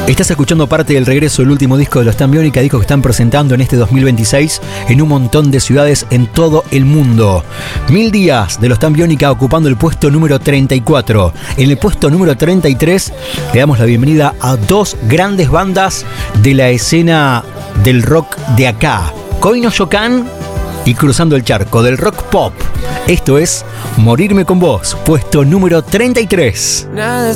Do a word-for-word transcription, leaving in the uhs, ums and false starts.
Estás escuchando parte del regreso del último disco de los Tan Biónica, disco que están presentando en este dos mil veintiséis en un montón de ciudades en todo el mundo. Mil días de los Tan Biónica ocupando el puesto número treinta y cuatro. En el puesto número treinta y tres le damos la bienvenida a dos grandes bandas de la escena del rock de acá. Koi no Yokan y Cruzando el Charco, del rock pop. Esto es Morirme con Vos, puesto número treinta y tres. Nada